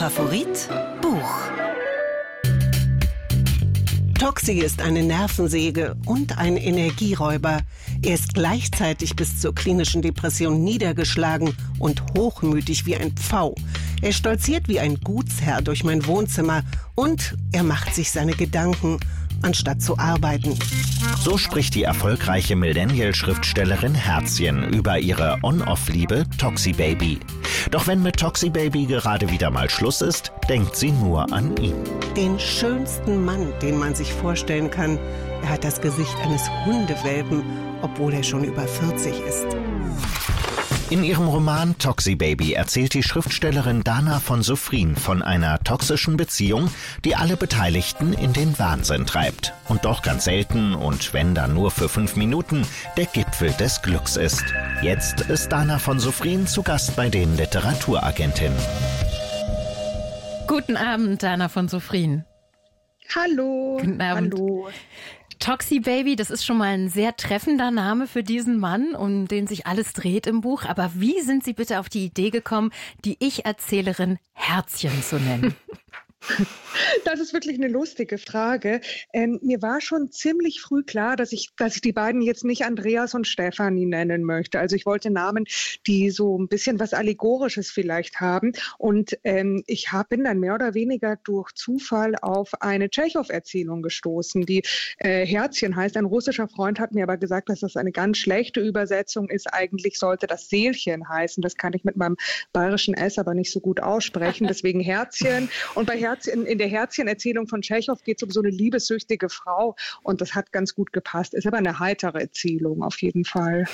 Favorit Buch. Toxi ist eine Nervensäge und ein Energieräuber. Er ist gleichzeitig bis zur klinischen Depression niedergeschlagen und hochmütig wie ein Pfau. Er stolziert wie ein Gutsherr durch mein Wohnzimmer und er macht sich seine Gedanken, anstatt zu arbeiten. So spricht die erfolgreiche Millennial-Schriftstellerin Herzchen über ihre On-Off-Liebe Toxi Baby. Doch wenn mit Toxi Baby gerade wieder mal Schluss ist, denkt sie nur an ihn. Den schönsten Mann, den man sich vorstellen kann. Er hat das Gesicht eines Hundewelpen, obwohl er schon über 40 ist. In ihrem Roman Toxi Baby erzählt die Schriftstellerin Dana von Sophrin von einer toxischen Beziehung, die alle Beteiligten in den Wahnsinn treibt. Und doch ganz selten, und wenn dann nur für 5 Minuten, der Gipfel des Glücks ist. Jetzt ist Dana von Sophrin zu Gast bei den Literaturagentinnen. Guten Abend, Dana von Sophrin. Hallo. Guten Abend. Hallo. Toxi Baby, das ist schon mal ein sehr treffender Name für diesen Mann, um den sich alles dreht im Buch. Aber wie sind Sie bitte auf die Idee gekommen, die Ich-Erzählerin Herzchen zu nennen? Das ist wirklich eine lustige Frage. Mir war schon ziemlich früh klar, dass ich die beiden jetzt nicht Andreas und Stefanie nennen möchte. Also ich wollte Namen, die so ein bisschen was Allegorisches vielleicht haben. Und ich bin dann mehr oder weniger durch Zufall auf eine Tschechow-Erzählung gestoßen, die Herzchen heißt. Ein russischer Freund hat mir aber gesagt, dass das eine ganz schlechte Übersetzung ist. Eigentlich sollte das Seelchen heißen. Das kann ich mit meinem bayerischen S aber nicht so gut aussprechen. Deswegen Herzchen. Und bei in der Herzchen-Erzählung von Tschechow geht es um so eine liebessüchtige Frau und das hat ganz gut gepasst. Ist aber eine heitere Erzählung auf jeden Fall.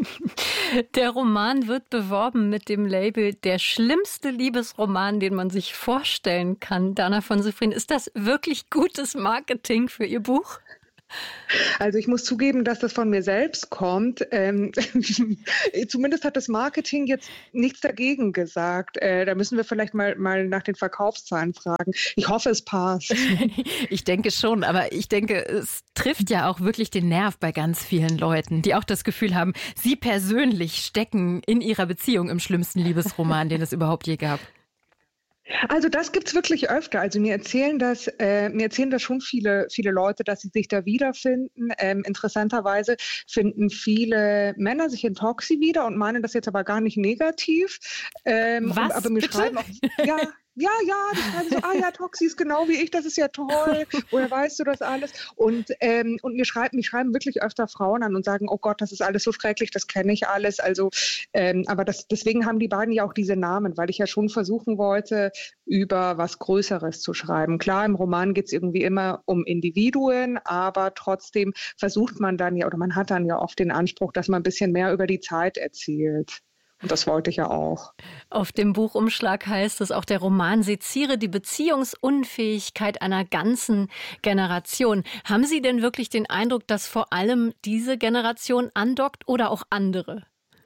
Der Roman wird beworben mit dem Label der schlimmste Liebesroman, den man sich vorstellen kann. Dana von Sophrin, ist das wirklich gutes Marketing für Ihr Buch? Also ich muss zugeben, dass das von mir selbst kommt. Zumindest hat das Marketing jetzt nichts dagegen gesagt. Da müssen wir vielleicht mal nach den Verkaufszahlen fragen. Ich hoffe, es passt. Ich denke schon, aber ich denke, es trifft ja auch wirklich den Nerv bei ganz vielen Leuten, die auch das Gefühl haben, sie persönlich stecken in ihrer Beziehung im schlimmsten Liebesroman, den es überhaupt je gab. Also das gibt's wirklich öfter. Also mir erzählen das schon viele Leute, dass sie sich da wiederfinden. Interessanterweise finden viele Männer sich in Toxi wieder und meinen das jetzt aber gar nicht negativ. Was? Aber mir bitte? schreiben auch, die schreiben so, ja, Toxi ist genau wie ich, das ist ja toll. Woher weißt du das alles? Und mich schreiben wirklich öfter Frauen an und sagen, oh Gott, das ist alles so schrecklich, das kenne ich alles. Also, aber deswegen haben die beiden ja auch diese Namen, weil ich ja schon versuchen wollte, über was Größeres zu schreiben. Klar, im Roman geht es irgendwie immer um Individuen, aber trotzdem versucht man dann ja, oder man hat dann ja oft den Anspruch, dass man ein bisschen mehr über die Zeit erzählt. Und das wollte ich ja auch. Auf dem Buchumschlag heißt es auch, der Roman seziere die Beziehungsunfähigkeit einer ganzen Generation. Haben Sie denn wirklich den Eindruck, dass vor allem diese Generation andockt oder auch andere?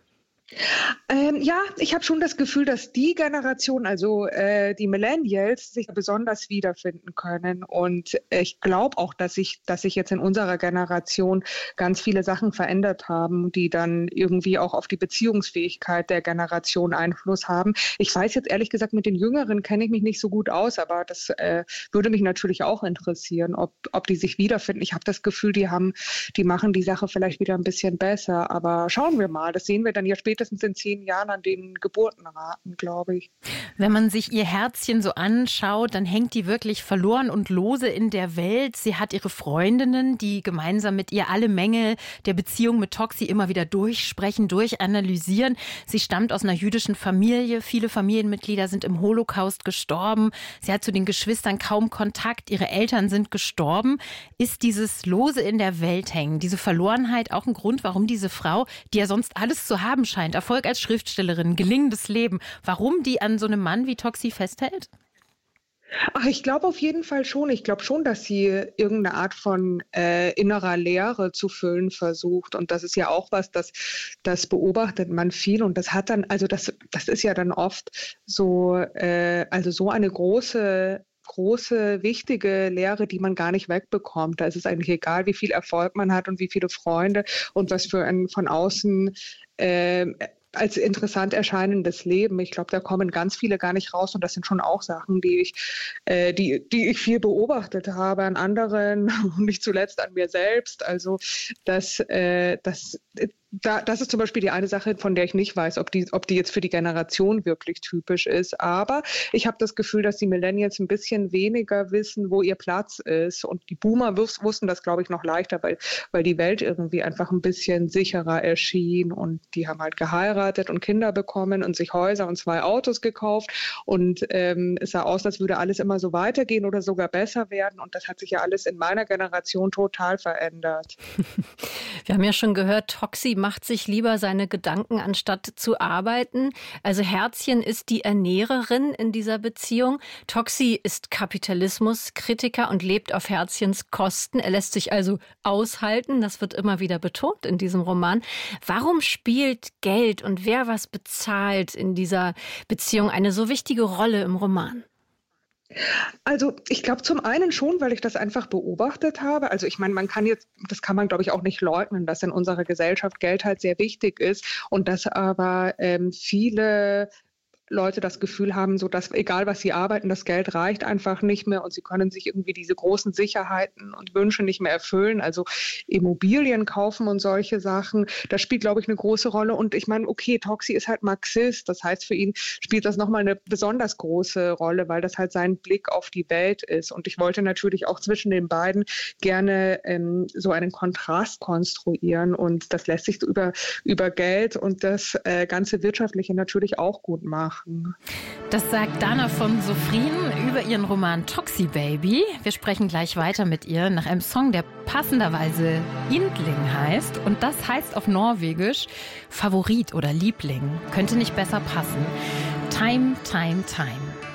Ja, ich habe schon das Gefühl, dass die Generation, also die Millennials, sich besonders wiederfinden können. Und ich glaube auch, dass sich jetzt in unserer Generation ganz viele Sachen verändert haben, die dann irgendwie auch auf die Beziehungsfähigkeit der Generation Einfluss haben. Ich weiß jetzt ehrlich gesagt, mit den Jüngeren kenne ich mich nicht so gut aus, aber das würde mich natürlich auch interessieren, ob die sich wiederfinden. Ich habe das Gefühl, die machen die Sache vielleicht wieder ein bisschen besser. Aber schauen wir mal, das sehen wir dann ja spätestens in 10 Jahren an den Geburtenraten, glaube ich. Wenn man sich ihr Herzchen so anschaut, dann hängt die wirklich verloren und lose in der Welt. Sie hat ihre Freundinnen, die gemeinsam mit ihr alle Mängel der Beziehung mit Toxi immer wieder durchsprechen, durchanalysieren. Sie stammt aus einer jüdischen Familie. Viele Familienmitglieder sind im Holocaust gestorben. Sie hat zu den Geschwistern kaum Kontakt. Ihre Eltern sind gestorben. Ist dieses Lose in der Welt hängen, diese Verlorenheit auch ein Grund, warum diese Frau, die ja sonst alles zu haben scheint, Erfolg als Schriftstellerin, gelingendes Leben, warum die an so einem Mann wie Toxi festhält? Ach, ich glaube auf jeden Fall schon. Ich glaube schon, dass sie irgendeine Art von innerer Leere zu füllen versucht. Und das ist ja auch was, das beobachtet man viel. Und das hat dann, also das ist ja dann oft so, also so eine große, wichtige Lehre, die man gar nicht wegbekommt. Da ist es eigentlich egal, wie viel Erfolg man hat und wie viele Freunde und was für ein von außen als interessant erscheinendes Leben. Ich glaube, da kommen ganz viele gar nicht raus und das sind schon auch Sachen, die ich viel beobachtet habe an anderen und nicht zuletzt an mir selbst. Also das ist zum Beispiel die eine Sache, von der ich nicht weiß, ob die jetzt für die Generation wirklich typisch ist. Aber ich habe das Gefühl, dass die Millennials ein bisschen weniger wissen, wo ihr Platz ist. Und die Boomer wussten das, glaube ich, noch leichter, weil die Welt irgendwie einfach ein bisschen sicherer erschien. Und die haben halt geheiratet und Kinder bekommen und sich Häuser und 2 Autos gekauft. Und es sah aus, als würde alles immer so weitergehen oder sogar besser werden. Und das hat sich ja alles in meiner Generation total verändert. Wir haben ja schon gehört, Toxi macht sich lieber seine Gedanken, anstatt zu arbeiten. Also Herzchen ist die Ernährerin in dieser Beziehung. Toxi ist Kapitalismuskritiker und lebt auf Herzchens Kosten. Er lässt sich also aushalten. Das wird immer wieder betont in diesem Roman. Warum spielt Geld und wer was bezahlt in dieser Beziehung eine so wichtige Rolle im Roman? Also ich glaube zum einen schon, weil ich das einfach beobachtet habe. Also ich meine, das kann man glaube ich auch nicht leugnen, dass in unserer Gesellschaft Geld halt sehr wichtig ist und dass aber viele Leute das Gefühl haben, so dass egal was sie arbeiten, das Geld reicht einfach nicht mehr und sie können sich irgendwie diese großen Sicherheiten und Wünsche nicht mehr erfüllen. Also Immobilien kaufen und solche Sachen, das spielt, glaube ich, eine große Rolle. Und ich meine, okay, Toxi ist halt Marxist, das heißt, für ihn spielt das nochmal eine besonders große Rolle, weil das halt sein Blick auf die Welt ist. Und ich wollte natürlich auch zwischen den beiden gerne so einen Kontrast konstruieren und das lässt sich über Geld und das ganze Wirtschaftliche natürlich auch gut machen. Das sagt Dana von Sofrin über ihren Roman Toxi Baby. Wir sprechen gleich weiter mit ihr nach einem Song, der passenderweise Yndling heißt. Und das heißt auf Norwegisch Favorit oder Liebling. Könnte nicht besser passen. Time, time, time.